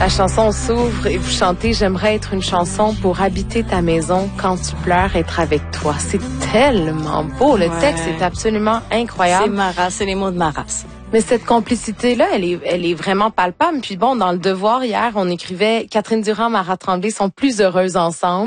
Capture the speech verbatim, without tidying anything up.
La chanson s'ouvre et vous chantez « J'aimerais être une chanson pour habiter ta maison quand tu pleures, être avec toi ». C'est tellement beau. Le ouais. texte est absolument incroyable. C'est Marat, c'est les mots de Marat. Mais cette complicité-là, elle est, elle est vraiment palpable. Puis bon, dans Le Devoir, hier, on écrivait « Catherine Durand, Marat Tremblay sont plus heureuses ensemble ».